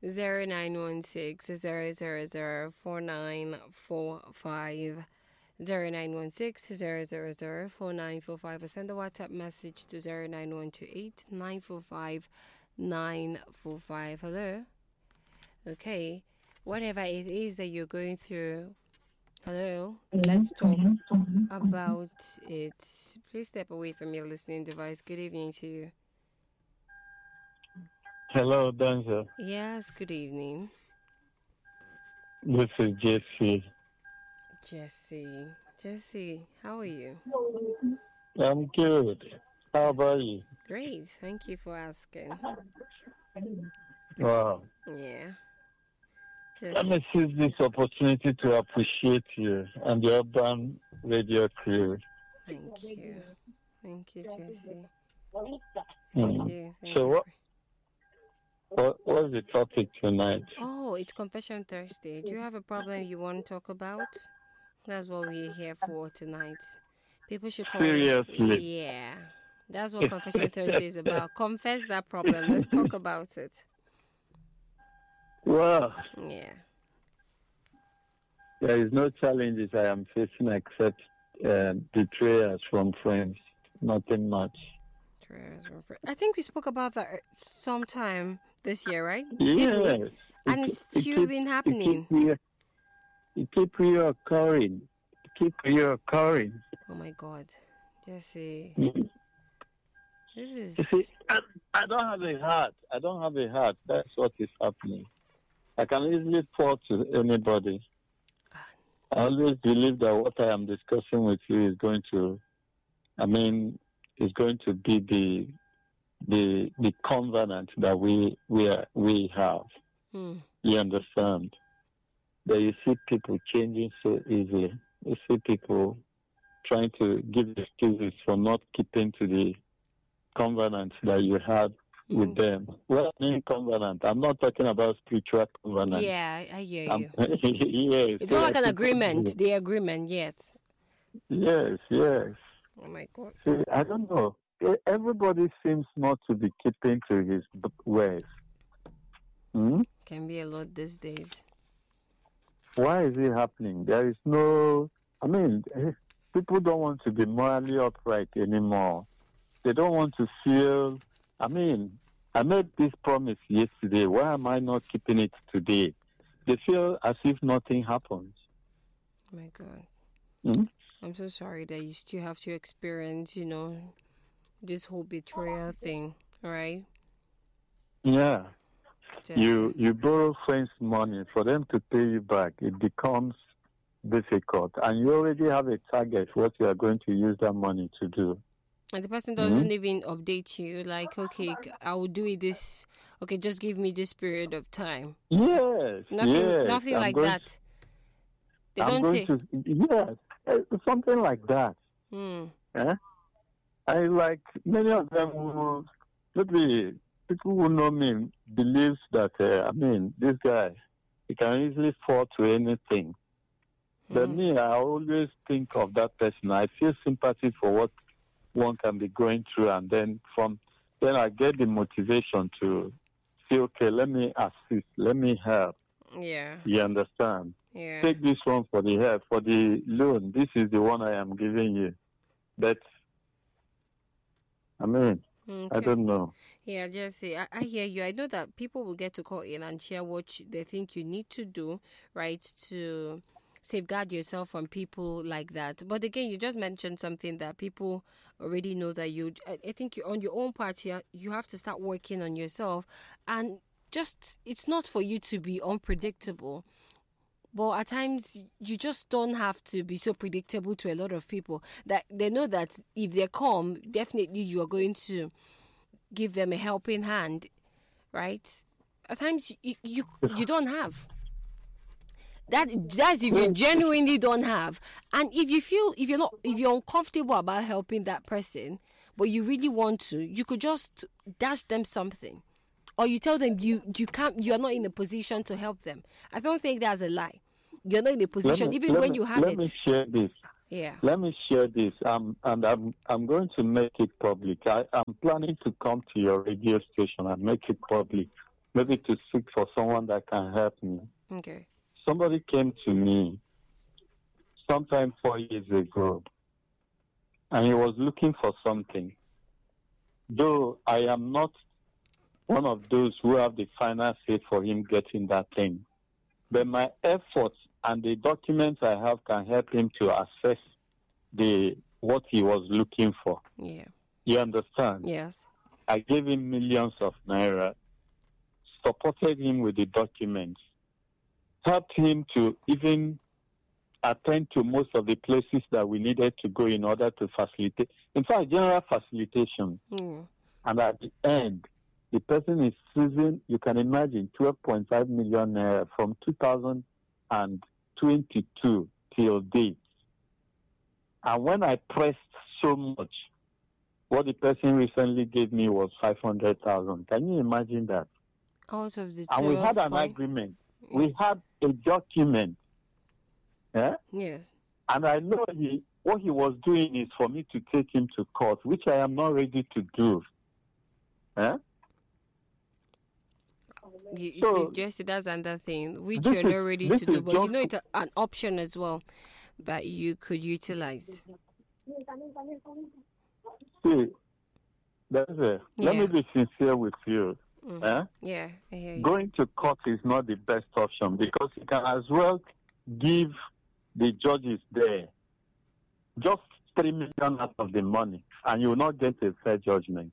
0916 0004945. 0916 0004945, or send a WhatsApp message to 09128 945 945. Hello? Okay. Whatever it is that you're going through, hello? Let's talk about it. Please step away from your listening device. Good evening to you. Hello, Danza. Yes, good evening. This is Jesse. Jesse, how are you? I'm good. How about you? Great. Thank you for asking. Wow. Yeah. Let me seize this opportunity to appreciate you and the Urban Radio crew. Thank you. Thank you, Jesse. So what's the topic tonight? Oh, it's Confession Thursday. Do you have a problem you want to talk about? That's what we're here for tonight. People should call Seriously? Yeah. That's what Confession Thursday is about. Confess that problem. Let's talk about it. Well, Yeah. there is no challenges I am facing except betrayals from friends. Nothing much. I think we spoke about that sometime this year, right? Yes. And it's still been happening. It keeps reoccurring. Oh my God. Jesse. This is... You see, I don't have a heart. That's what is happening. I can easily fall to anybody. I always believe that what I am discussing with you is going to be the covenant that we have. You understand? That you see people changing so easily. You see people trying to give excuses for not keeping to the covenant that you had with them. Well, I mean covenant. I'm not talking about spiritual covenant. Yeah, I hear you. Yes. It's more like an agreement. The agreement, yes. Yes. Oh my God. See, I don't know. Everybody seems not to be keeping to his ways. Can be a lot these days. Why is it happening? There is no... people don't want to be morally upright anymore. They don't want to feel... I made this promise yesterday. Why am I not keeping it today? They feel as if nothing happens. Oh my God. I'm so sorry that you still have to experience, this whole betrayal thing, right? Yeah. You borrow friends' money for them to pay you back. It becomes difficult. And you already have a target, what you are going to use that money to do. And the person doesn't even update you, like, okay, I will do it this, okay, just give me this period of time. Yes. Nothing like that. They don't say. Yes, something like that. I like many of them who, maybe people who know me believes that, this guy, he can easily fall to anything. But me, I always think of that person. I feel sympathy for what one can be going through, and then I get the motivation to say, okay, let me assist, let me help. Yeah. You understand? Yeah. Take this one for the help, for the loan. This is the one I am giving you. But okay. I don't know. Yeah, Jesse, I hear you. I know that people will get to call in and share what they think you need to do, right, to safeguard yourself from people like that. But again, you just mentioned something that people already know that I think on your own part here, you have to start working on yourself. And it's not for you to be unpredictable. But at times, you just don't have to be so predictable to a lot of people that they know that if they come, definitely you are going to give them a helping hand, right? At times, you don't have. That's if you genuinely don't have. And if you're uncomfortable about helping that person, but you really want to, you could just dash them something. Or you tell them you're not in a position to help them. I don't think that's a lie. You're not in a position, when you have it. Let me share this. Yeah. Let me share this. And I'm going to make it public. I'm planning to come to your radio station and make it public maybe to seek for someone that can help me. Okay. Somebody came to me sometime 4 years ago, and he was looking for something. Though I am not one of those who have the final say for him getting that thing, but my efforts and the documents I have can help him to assess what he was looking for. Yeah. You understand? Yes. I gave him millions of naira, supported him with the documents, helped him to even attend to most of the places that we needed to go in order to facilitate. In fact, general facilitation. Mm. And at the end, the person is seizing, you can imagine, 12.5 million naira from 2022 till date. And when I pressed so much, what the person recently gave me was 500,000. Can you imagine that? Out of the 12 And we had an agreement. We had a document. Yeah? Yes. And I know what he was doing is for me to take him to court, which I am not ready to do. Yeah? You So, suggested that's another thing, which you're not ready to do, but you know it's an option as well that you could utilize. See, let me be sincere with you. Mm. Eh? Yeah, I hear you. Going to court is not the best option because you can as well give the judges there just 3 million out of the money and you will not get a fair judgment.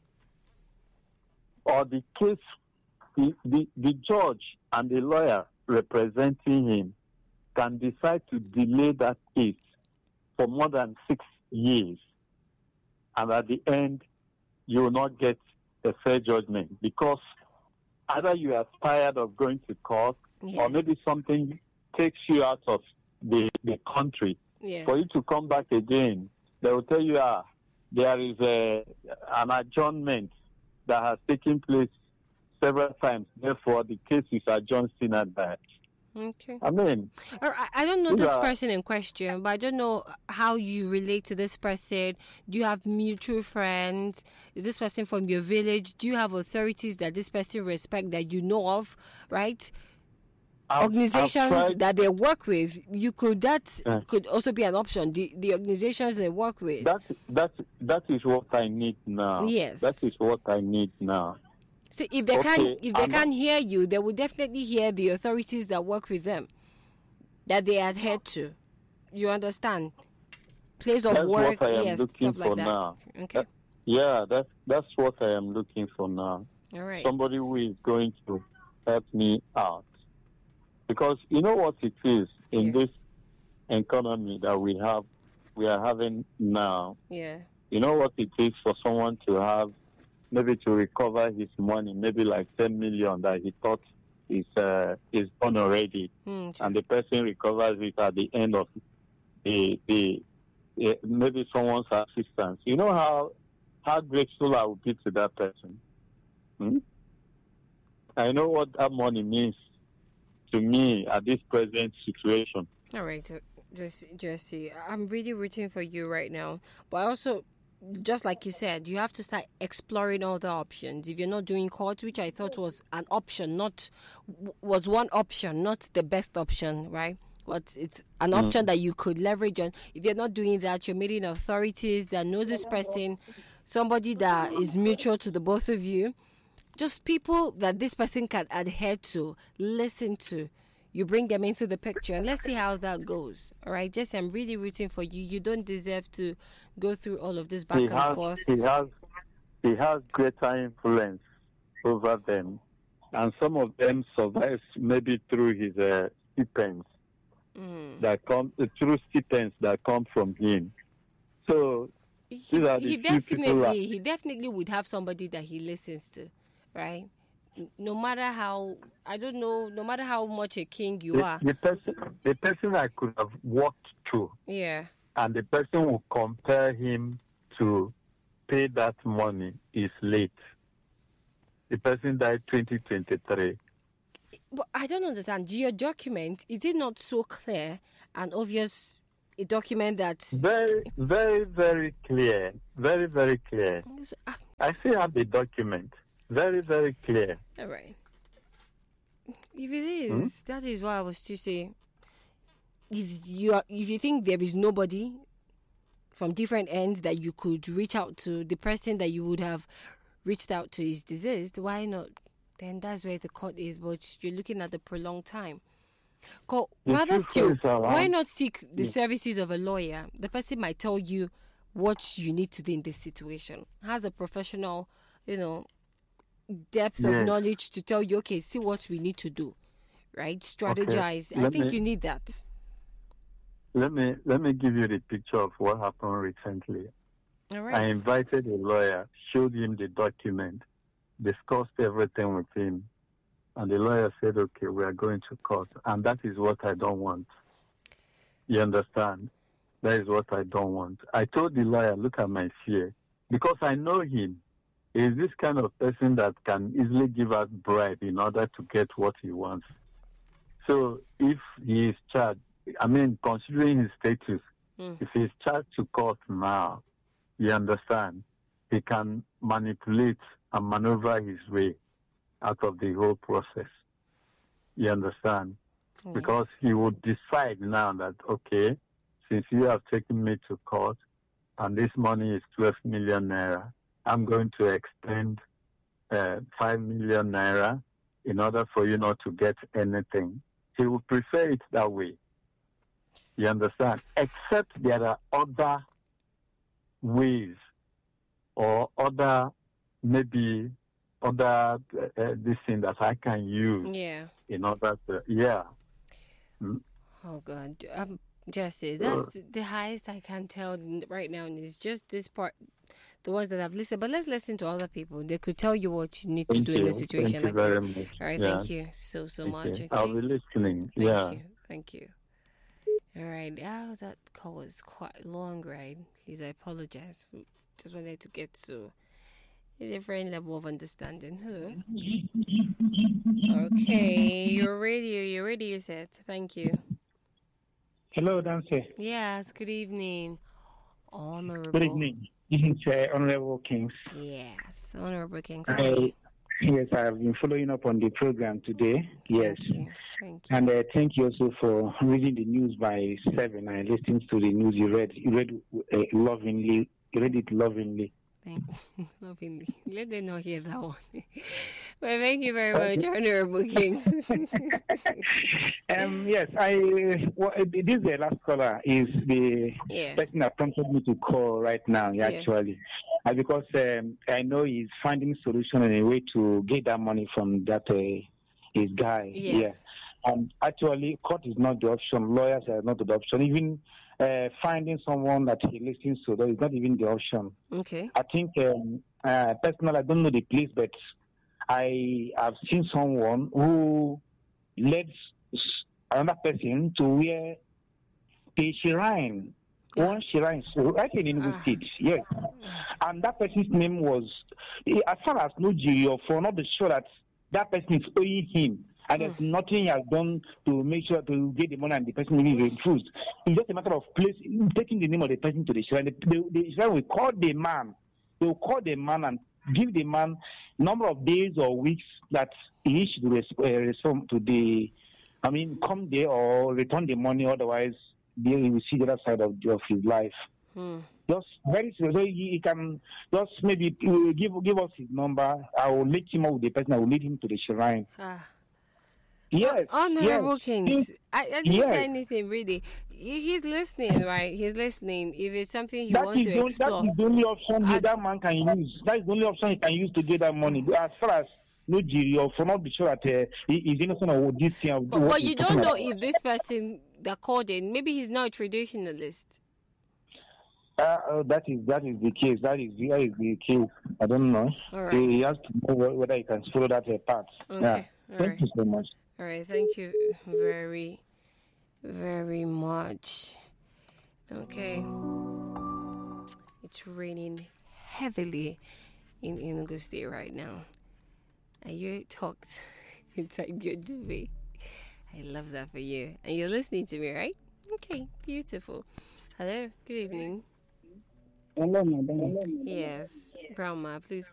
Or the case, the judge and the lawyer representing him can decide to delay that case for more than 6 years. And at the end, you will not get a fair judgment because either you are tired of going to court or maybe something takes you out of the country. Yeah. For you to come back again, they will tell you, there is an adjournment that has taken place several times. Therefore, the case is adjourned sine die. Okay. I mean, I don't know this person in question, but I don't know how you relate to this person. Do you have mutual friends? Is this person from your village? Do you have authorities that this person respect that you know of, right? Organizations that they work with, could also be an option. The organizations they work with. That is what I need now. Yes. That is what I need now. See, if they can't hear you, they will definitely hear the authorities that work with them, that they adhere to. You understand? Place of work, what I am yes, looking stuff like for that. now. Okay. That's what I am looking for now. All right. Somebody who is going to help me out, because you know what it is in this economy that we are having now. Yeah. You know what it is for someone to have, maybe to recover his money, maybe like 10 million that he thought is gone already, and the person recovers it at the end of maybe someone's assistance. You know how grateful I would be to that person. I know what that money means to me at this present situation. All right, Jesse, I'm really rooting for you right now, but also, just like you said, you have to start exploring other options. If you're not doing court, which I thought was an option, was one option, not the best option, right? But it's an option that you could leverage on. If you're not doing that, you're meeting authorities that know this person, somebody that is mutual to the both of you, just people that this person can adhere to, listen to. You bring them into the picture, and let's see how that goes. All right, Jesse, I'm really rooting for you. You don't deserve to go through all of this back and forth. He has greater influence over them, and some of them survive maybe through his stipends that come from him. So he definitely would have somebody that he listens to, right? No matter how much a king you are. The person I could have walked to. Yeah. And the person will compel him to pay that money is late. The person died 2023. But I don't understand. Your document, is it not so clear and obvious? A document that's very, very, very clear. Very, very clear. I still have the document. Very, very clear. All right. if it is, that is why I was to say, if you think there is nobody from different ends that you could reach out to, the person that you would have reached out to is deceased, why not? Then that's where the court is, but you're looking at the prolonged time. Rather still, why not seek the services of a lawyer? The person might tell you what you need to do in this situation. Has a professional, depth of knowledge to tell you, okay, see what we need to do, right? Strategize. Okay. I think you need that. Let me give you the picture of what happened recently. All right. I invited a lawyer, showed him the document, discussed everything with him, and the lawyer said, okay, we are going to court. And that is what I don't want. You understand? That is what I don't want. I told the lawyer, look at my fear, because I know him. He's this kind of person that can easily give out bribe in order to get what he wants. So if he is charged, considering his status, if he's charged to court now, you understand, he can manipulate and maneuver his way out of the whole process. You understand? Because he would decide now that, okay, since you have taken me to court and this money is 12 million naira, I'm going to extend 5 million naira in order for you not to get anything. He would prefer it that way. You understand? Except there are other ways or this thing that I can use in order to, Oh, God. Jesse, that's the highest I can tell right now is just this part, the ones that I've listened. But let's listen to other people. They could tell you what you need to do in a situation like this. Much. All right, thank you so much. Okay? I'll be listening. Thank you. All right, that call was quite long, right? Please, I apologize. Just wanted to get to a different level of understanding. Hello. Okay, your radio set. Thank you. Hello, Dancy. Yes, good evening. Honorable. Good evening. This is Honorable Kings. Yes, Honorable Kings. Yes, I have been following up on the program today. Yes. Thank you. And thank you also for reading the news by 7. I listened to the news you read lovingly. You read it lovingly. Lovingly. Let them not hear that one. Well, thank you very much, Honorable King. Yes, this the last caller is the person that prompted me to call right now, actually. Because I know he's finding solution and a way to get that money from that his guy. Yes. Yeah. And actually, court is not the option. Lawyers are not the option. Even finding someone that he listens to, that is not even the option. Okay. I think, personally, I don't know the place, but I have seen someone who led another person to where a shrine, one shrine, so I think in the state, yes. And that person's name was, as far as no jury or for not be sure that person is owing him. And there's nothing he has done to make sure to get the money and the person will be refused. It's just a matter of taking the name of the person to the shrine. The shrine will call the man. They will call the man and give the man number of days or weeks that he should respond to come there or return the money. Otherwise, he will see the other side of his life. Just very simple. So he can just maybe give us his number. I will link him up with the person. I will lead him to the shrine. Yes. Honorable Kings. I didn't say anything really. He's listening, right? He's listening. If it's something he wants to explore. That is the only option that man can use. That is the only option he can use to get that money. As far as no jury or for not be sure that he's innocent of this thing. But you don't know if this person that called in, maybe he's not a traditionalist. That is the case. That is the case. I don't know. All right. He has to know whether he can follow that path. Okay. Yeah. Thank you so much. All right, thank you very, very much. Okay. It's raining heavily in Enugu State right now. And you talked inside your duvet. I love that for you. And you're listening to me, right? Okay, beautiful. Hello, good evening. Hello, madam. Yes, Brahma, please